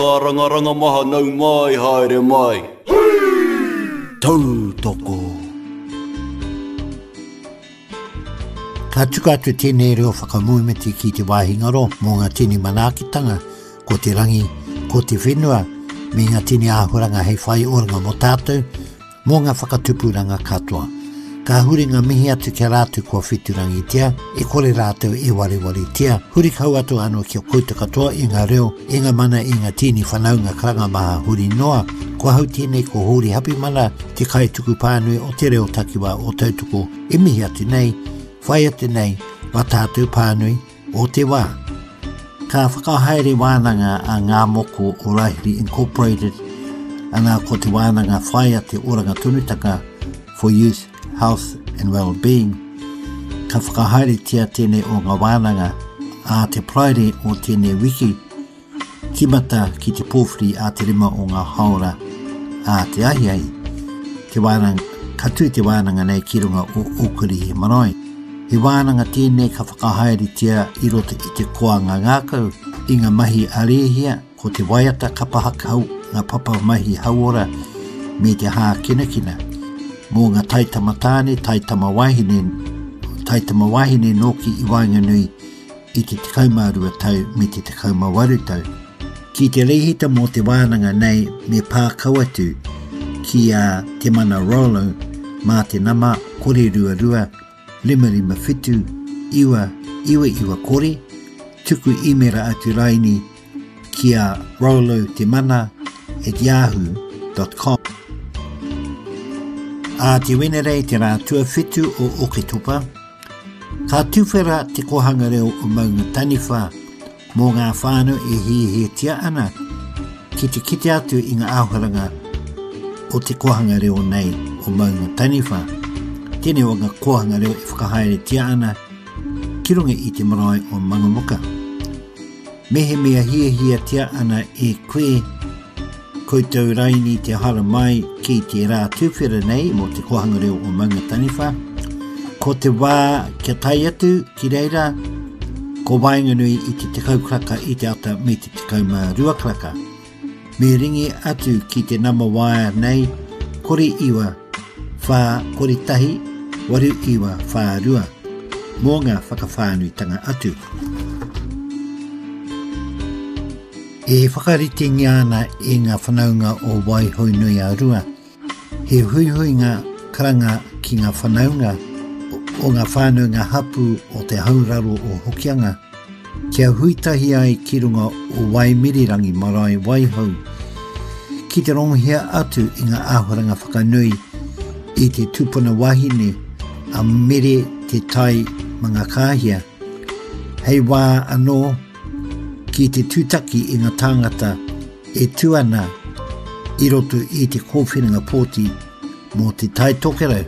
Ranga maha nau mai haere mai. Tau toko. Ka tuka atu tēnei reo whakamuimeti ki te wāhingaro mō ngā tini manakitanga, ko te rangi, ko te whenua, me ngā tini āhuranga hei whai oranga mo tātou, mō ngā whakatupuranga katoa. Ka huri ngā mihi atu kia rātu kua whiturangi tia, e kore rātou e wareware tia. Huri kau atu anō kia kouta katoa i ngā reo, e ngā mana i ngā tini whanaunga karanga maha huri noa. Kua hau tēnei ko huri hapi mana te kai tuku pānui o te reo takiwa o tautuko e mihi atu nei, whai atu nei, wa tātou pānui o te wā. Ka whakahaere wānanga a ngā moko o Rahiri Incorporated, ana ko te wānanga whai ate oranga tunutaka for youth, health and well-being. Ka whakahaere tia tēnei o ngā wānanga a te praere o tēnei wiki, timata ki te pōwhiri a te rima o ngā haora a te ahiai. Te wānanga, katu te wānanga nei ki runga o Okuri he marae. He wānanga tēnei ka whakahaere tia i roto i te koanga ngākau, i ngā mahi arehia ko te waiata kapahakau ngā papa mahi hauora me te hā kinakina. Mō ngā taitamatāne, taitama wahine noki i Wainganui i te 12 tau me te 18 tau. Ki te rehita mō te wānanga nei me pākau atu ki a te mana Rollo mā te nama kore rua, limarima whitu, iwa kore, tuku imera atu raini ki a Rollo te mana @yahoo.com. A te wenerei te rātua whitu o Oketopa, ka tuwhera te kohanga reo o maunga taniwha mō ngā whānau e he tia ana ki te kite atu i ngā āhuranga o te kohanga reo nei o maunga taniwha. Tēnei o ngā kohanga reo e whakahaere tia ana ki runga i te marae o Mangamuka. Mehe mea hia tia ana e koe koutou raini te hara mai ki te rā tuwhera nei mō te kohanga reo o maunga taniwha. Ko te wā kia tai atu ki reira, ko Wainganui i te 10 kraka i te ata me te 12 kraka. Me ringi atu ki te nama waia nei, kore iwa, whā kore tahi, waru iwa, whā rua, mō ngā whakawhānuitanga atu. E whakarite ngiana e ngā whanaunga o Waihoinui a rua. He huihuinga karanga ki ngā whanaunga o ngā whānuinga hapu o te hauraro o Hokianga. Kia huitahi ai ki runga o Waimirirangi marae Waihau. Ki te ronghia atu i ngā āhuranga whakanui i te tupuna wahine a mere te tai mga kāhia. Hei wā anō ki te tūtaki i ngā tāngata e tuana i roto i te kōwhiringa pōti mō te tai tokerau.